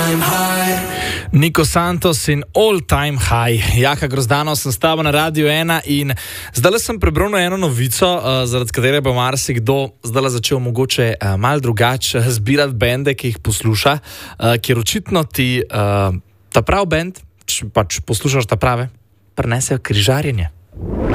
Niko Santos in All Time High. Jaka Grozdanov sem s tabo na Radio 1 in zdaj sem prebral eno novico, zaradi katere bo marsikdo zdaj začel mogoče malo drugače zbirati bende, ki jih posluša, ker očitno ti ta prav bend, če pač poslušaš ta prave, prinesejo križarjenje.